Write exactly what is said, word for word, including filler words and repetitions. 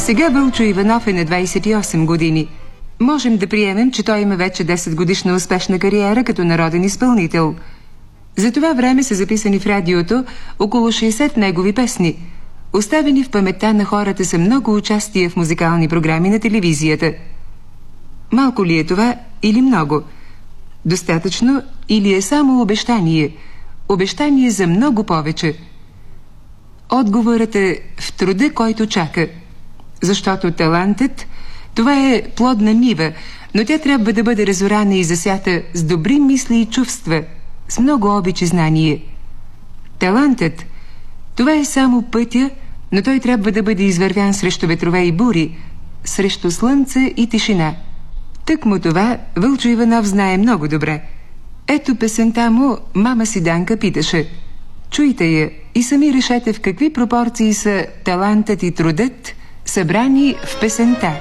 Сега Вълчо Иванов е на двадесет и осем години. Можем да приемем, че той има вече десет годишна успешна кариера като народен изпълнител. За това време са записани в радиото около шейсет негови песни. Оставени в паметта на хората са много участия в музикални програми на телевизията. Малко ли е това или много? Достатъчно или е само обещание? Обещание за много повече. Отговорът е в труда, който чака. Защото талантът, това е плодна нива, но тя трябва да бъде разорана и засята с добри мисли и чувства, с много обич и знание. Талантът, това е само пътя, но той трябва да бъде извървян срещу ветрове и бури, срещу слънце и тишина. Тъкмо това Вълчо Иванов знае много добре. Ето песента му «Мама си Данка» питаше. Чуйте я и сами решете в какви пропорции са талантът и трудът, събрани в песента.